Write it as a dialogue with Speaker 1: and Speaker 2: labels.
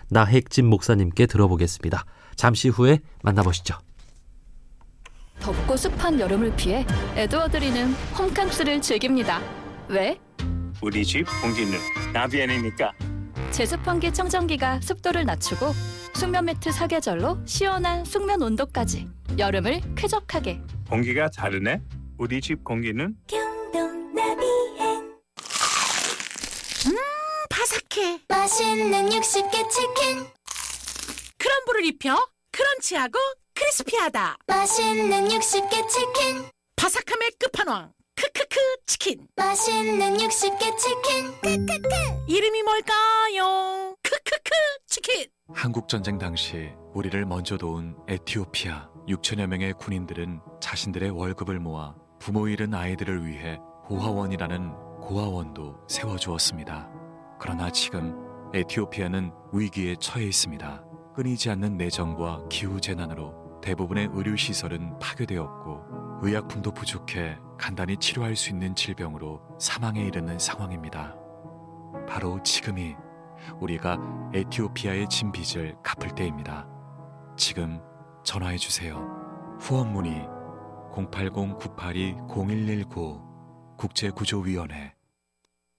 Speaker 1: 나핵진 목사님께 들어보겠습니다. 잠시 후에 만나보시죠.
Speaker 2: 덥고 습한 여름을 피해 에드워드리는 홈캉스를 즐깁니다. 왜?
Speaker 3: 우리 집 공기는 나비안이니까.
Speaker 2: 제습환기 청정기가 습도를 낮추고 숙면 매트 사계절로 시원한 숙면 온도까지 여름을 쾌적하게.
Speaker 3: 공기가 다르네. 우리 집 공기는
Speaker 4: 바삭해.
Speaker 5: 맛있는 60개 치킨.
Speaker 4: 크럼블을 입혀 크런치하고 크리스피하다.
Speaker 5: 맛있는 60개 치킨.
Speaker 4: 바삭함의 끝판왕 크크크 치킨.
Speaker 5: 맛있는 60개 치킨. 크크크.
Speaker 4: 이름이 뭘까요? 크크크 치킨.
Speaker 6: 한국전쟁 당시 우리를 먼저 도운 에티오피아 6천여 명의 군인들은 자신들의 월급을 모아 부모 잃은 아이들을 위해 고아원이라는 고아원도 세워주었습니다. 그러나 지금 에티오피아는 위기에 처해 있습니다. 끊이지 않는 내전과 기후재난으로 대부분의 의료시설은 파괴되었고 의약품도 부족해 간단히 치료할 수 있는 질병으로 사망에 이르는 상황입니다. 바로 지금이 우리가 에티오피아의 진 빚을 갚을 때입니다. 지금 전화해주세요. 후원 문의 080-982-0119 국제구조위원회